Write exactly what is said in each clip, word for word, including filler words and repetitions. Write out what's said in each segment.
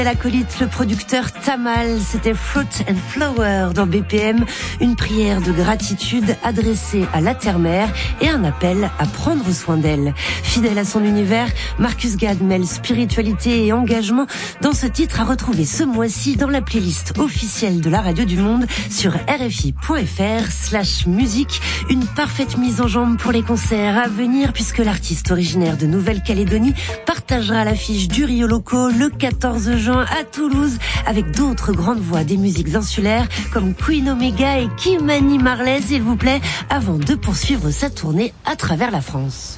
L'acolyte, le producteur Tamal, c'était Fruit and Flower dans B P M, une prière de gratitude adressée à la terre-mère et un appel à prendre soin d'elle. Fidèle à son univers, Marcus Gad mêle spiritualité et engagement dans ce titre à retrouver ce mois-ci dans la playlist officielle de la Radio du Monde sur rfi.fr slash musique. Une parfaite mise en jambe pour les concerts à venir puisque l'artiste originaire de Nouvelle-Calédonie partagera l'affiche du Rio Loco le quatorze juin à Toulouse avec d'autres grandes voix des musiques insulaires comme Queen Omega et Kimani Marley, s'il vous plaît, avant de poursuivre sa tournée à travers la France.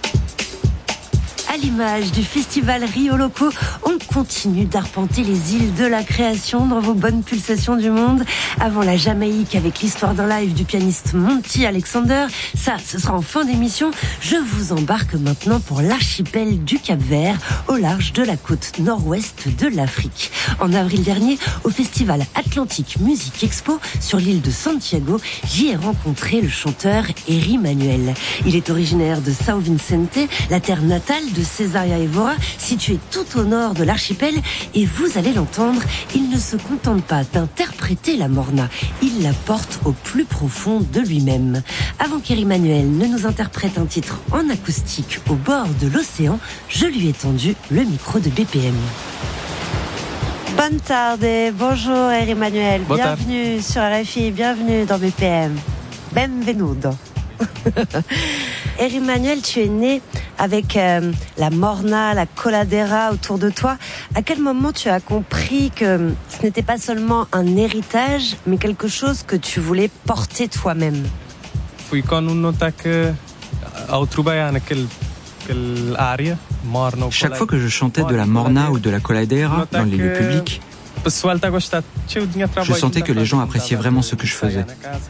À l'image du festival Rio Loco, on continue d'arpenter les îles de la création dans vos bonnes pulsations du monde. Avant la Jamaïque avec l'histoire d'un live du pianiste Monty Alexander, ça, ce sera en fin d'émission. Je vous embarque maintenant pour l'archipel du Cap-Vert, au large de la côte nord-ouest de l'Afrique. En avril dernier, au festival Atlantic Music Expo sur l'île de Santiago, j'y ai rencontré le chanteur Eri Manuel. Il est originaire de São Vicente, la terre natale de Cesaria Evora, située tout au nord de l'archipel, et vous allez l'entendre, il ne se contente pas d'interpréter la morna, il la porte au plus profond de lui-même. Avant qu'Eri Manuel ne nous interprète un titre en acoustique au bord de l'océan, je lui ai tendu le micro de B P M. Bonne tarde, bonjour Eri Manuel, Bonne bienvenue tarde. Sur R F I, bienvenue dans B P M. Benvenuto. Eri Manuel, tu es né avec euh, la morna, la coladera autour de toi. À quel moment tu as compris que ce n'était pas seulement un héritage, mais quelque chose que tu voulais porter toi-même? Fui quando notei que ao trabalhar naquele aquele área, morna ou Chaque fois que je chantais de la morna ou de la coladera dans les lieux publics, je sentais que les gens appréciaient vraiment ce que je faisais.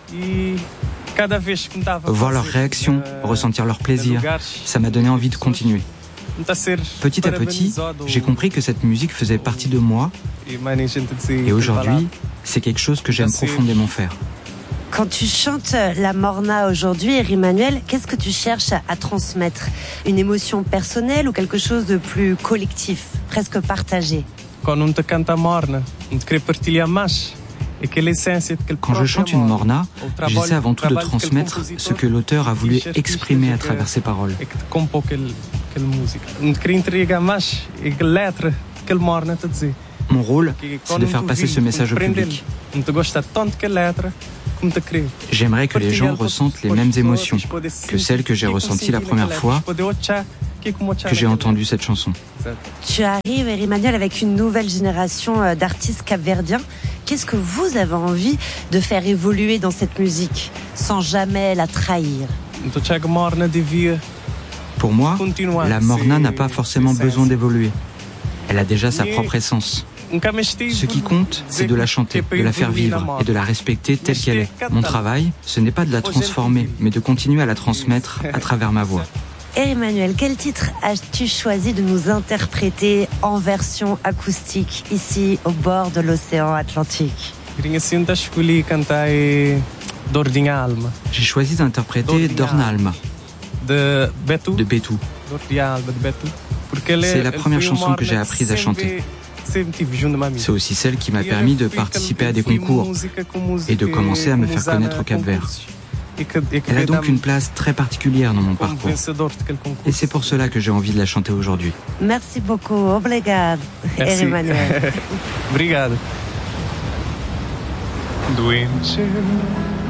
Voir leur réaction, ressentir leur plaisir, ça m'a donné envie de continuer. Petit à petit, j'ai compris que cette musique faisait partie de moi et aujourd'hui, c'est quelque chose que j'aime profondément faire. Quand tu chantes la morna aujourd'hui, Eri Manuel, qu'est-ce que tu cherches à transmettre? Une émotion personnelle ou quelque chose de plus collectif, presque partagé? Quand je chante une morna, j'essaie avant tout de transmettre ce que l'auteur a voulu exprimer à travers ses paroles. Mon rôle, c'est de faire passer ce message au public. J'aimerais que les gens ressentent les mêmes émotions que celles que j'ai ressenties la première fois que j'ai entendu cette chanson. Tu arrives, Eri Manuel, avec une nouvelle génération d'artistes capverdiens. Qu'est-ce que vous avez envie de faire évoluer dans cette musique sans jamais la trahir? Pour moi, la morna n'a pas forcément besoin d'évoluer. Elle a déjà sa propre essence. Ce qui compte, c'est de la chanter, de la faire vivre et de la respecter telle qu'elle est. Mon travail, ce n'est pas de la transformer, mais de continuer à la transmettre à travers ma voix. Eri Manuel, quel titre as-tu choisi de nous interpréter en version acoustique ici au bord de l'océan Atlantique? J'ai choisi d'interpréter Dorna Alma de Betu. C'est la première chanson que j'ai apprise à chanter. C'est aussi celle qui m'a permis de participer à des concours et de commencer à me faire connaître au Cap-Vert. Elle a donc une place très particulière dans mon parcours. Et c'est pour cela que j'ai envie de la chanter aujourd'hui. Merci beaucoup. Obrigado, Eri Manuel. Obrigado. Doente.